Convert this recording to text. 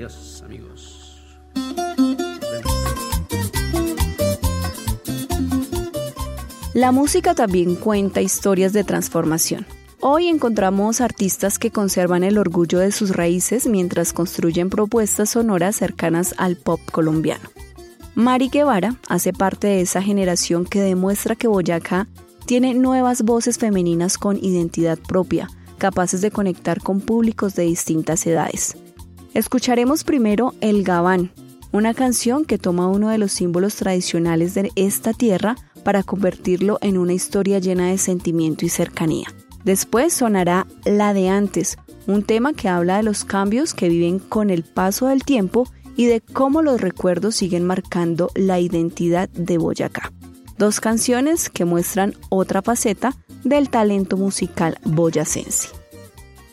Adiós, amigos. La música también cuenta historias de transformación. Hoy encontramos artistas que conservan el orgullo de sus raíces mientras construyen propuestas sonoras cercanas al pop colombiano. Mari Guevara hace parte de esa generación que demuestra que Boyacá tiene nuevas voces femeninas con identidad propia, capaces de conectar con públicos de distintas edades. Escucharemos primero El Gabán, una canción que toma uno de los símbolos tradicionales de esta tierra para convertirlo en una historia llena de sentimiento y cercanía. Después sonará La de Antes, un tema que habla de los cambios que viven con el paso del tiempo y de cómo los recuerdos siguen marcando la identidad de Boyacá. 2 canciones que muestran otra faceta del talento musical boyacense.